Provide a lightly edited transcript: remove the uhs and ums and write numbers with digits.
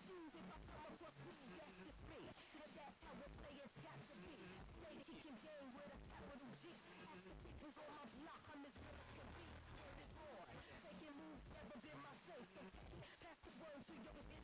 shoes if I come across weed, that's just me. And that's how a player's got to be. Say that he can game with a capital G. Ask the peoples on my block, I'm as real as can be. Word is born, taking moves never been my say. So pass the word to your